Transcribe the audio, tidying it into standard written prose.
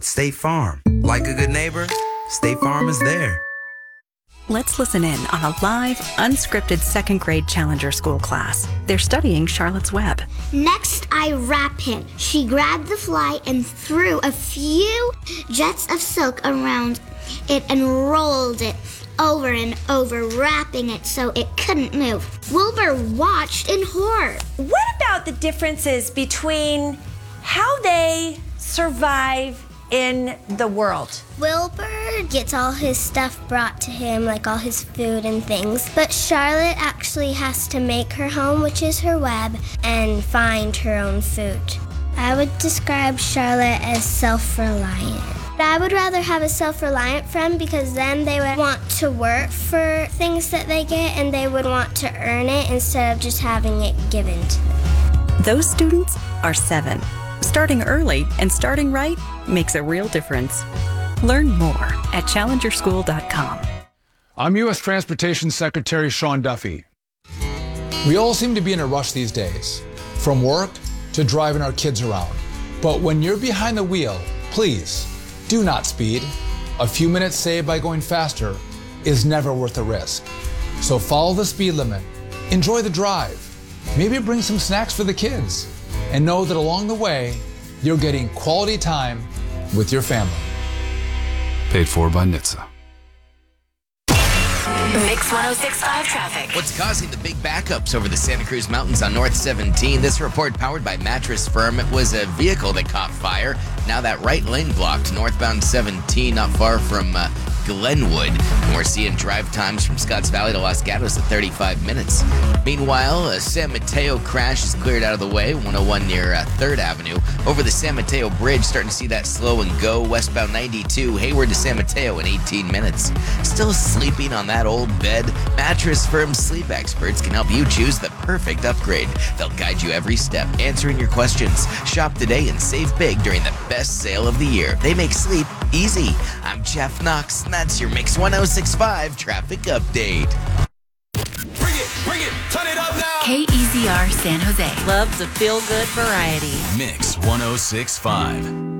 State Farm. Like a good neighbor, State Farm is there. Let's listen in on a live, unscripted second grade Challenger School class. They're studying Charlotte's Web. Next, I wrap him. She grabbed the fly and threw a few jets of silk around it and rolled it over and over, wrapping it so it couldn't move. Wilbur watched in horror. What about the differences between how they survive in the world? Wilbur gets all his stuff brought to him, like all his food and things. But Charlotte actually has to make her home, which is her web, and find her own food. I would describe Charlotte as self-reliant. I would rather have a self-reliant friend because then they would want to work for things that they get and they would want to earn it instead of just having it given to them. Those students are 7. Starting early and starting right makes a real difference. Learn more at challengerschool.com. I'm U.S. Transportation Secretary Sean Duffy. We all seem to be in a rush these days, from work to driving our kids around. But when you're behind the wheel, please do not speed. A few minutes saved by going faster is never worth the risk. So follow the speed limit, enjoy the drive, maybe bring some snacks for the kids, and know that along the way, you're getting quality time with your family. Paid for by NHTSA. Mix 106.5 traffic. What's causing the big backups over the Santa Cruz Mountains on North 17? This report powered by Mattress Firm. It was a vehicle that caught fire. Now that right lane blocked northbound 17, not far from Glenwood. And we're seeing drive times from Scotts Valley to Los Gatos at 35 minutes. Meanwhile, a San Mateo crash is cleared out of the way, 101 near 3rd Avenue. Over the San Mateo Bridge, starting to see that slow and go. Westbound 92, Hayward to San Mateo in 18 minutes. Still sleeping on that old bed? Mattress Firm sleep experts can help you choose the perfect upgrade. They'll guide you every step, answering your questions. Shop today and save big during the best sale of the year. They make sleep easy. I'm Jeff Knox, and that's your Mix 106.5 traffic update. Bring it, turn it up now. KEZR San Jose. Love the feel-good variety. Mix 106.5.